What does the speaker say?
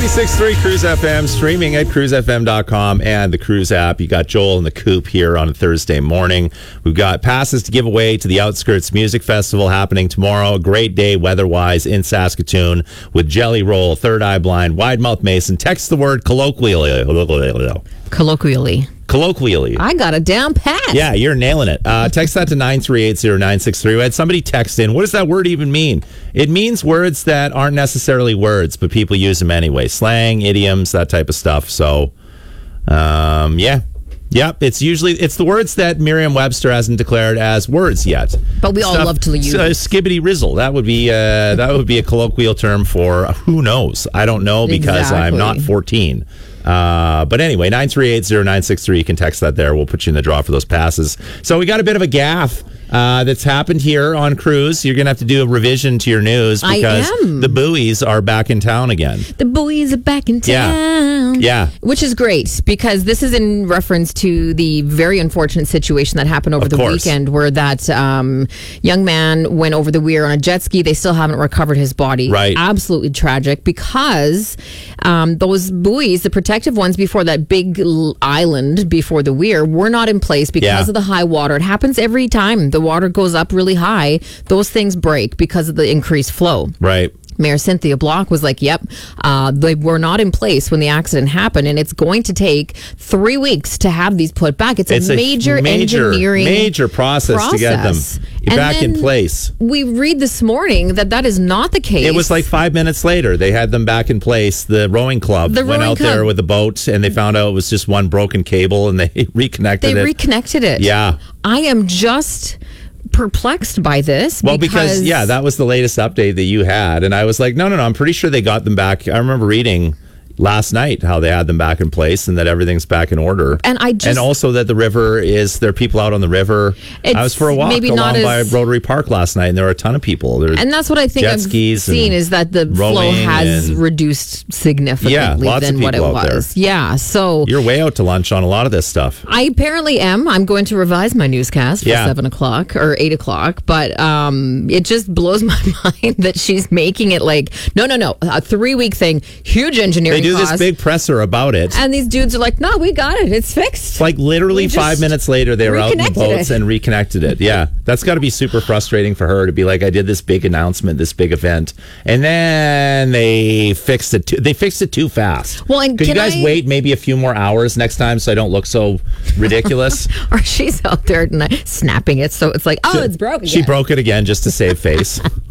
96.3 Cruise FM, streaming at cruisefm.com and the Cruise app. You got Joel and the Coop here on a Thursday morning. We've got passes to give away to the Outskirts Music Festival happening tomorrow. A great day weather-wise in Saskatoon with Jelly Roll, Third Eye Blind, Wide Mouth Mason. Text the word colloquially. Colloquially. I got a down pat. Yeah, you're nailing it. Text that to 9380963. We had somebody text in. What does that word even mean? It means words that aren't necessarily words, but people use them anyway. Slang, idioms, that type of stuff. So, yeah. Yep, it's the words that Merriam-Webster hasn't declared as words yet. But we all love to use skibbity rizzle. That would be a colloquial term for who knows. I don't know because I'm not 14. But anyway, 9380963. You can text that there. We'll put you in the draw for those passes. So we got a bit of a gaffe that's happened here on Cruise. You're going to have to do a revision to your news because the buoys are back in town again. The buoys are back in town. Yeah. Which is great because this is in reference to the very unfortunate situation that happened over the weekend where that young man went over the weir on a jet ski. They still haven't recovered his body. Right. Absolutely tragic because those buoys, the protective ones before that big island before the weir, were not in place because of the high water. It happens every time the water goes up really high. Those things break because of the increased flow. Right. Mayor Cynthia Block was like, yep, they were not in place when the accident happened, and it's going to take 3 weeks to have these put back. It's a major engineering process to get them back in place. We read this morning that is not the case. It was like 5 minutes later. They had them back in place. The rowing club went out there with the boat, and they found out it was just one broken cable, and they reconnected it. They reconnected it. Yeah. I am just perplexed by this. Well, because that was the latest update that you had, and I was like, no, I'm pretty sure they got them back. I remember reading last night how they had them back in place and that everything's back in order. And also that the river there are people out on the river. I was for a walk along by Rotary Park last night, and there were a ton of people. And that's what I think I've seen is that the flow has reduced significantly than what it was. Yeah, so you're way out to lunch on a lot of this stuff. I apparently am. I'm going to revise my newscast for 7 o'clock or 8 o'clock, but it just blows my mind that she's making it like, no, a 3-week thing, huge engineering. They do this big presser about it. And these dudes are like, no, we got it. It's fixed. It's like literally 5 minutes later, they were out in the boats and reconnected it. Yeah. That's got to be super frustrating for her to be like, I did this big announcement, this big event, and then they fixed it. They fixed it too fast. Well, and could you guys wait maybe a few more hours next time so I don't look so ridiculous? Or she's out there snapping it, so it's like, it's broken again. She broke it again just to save face.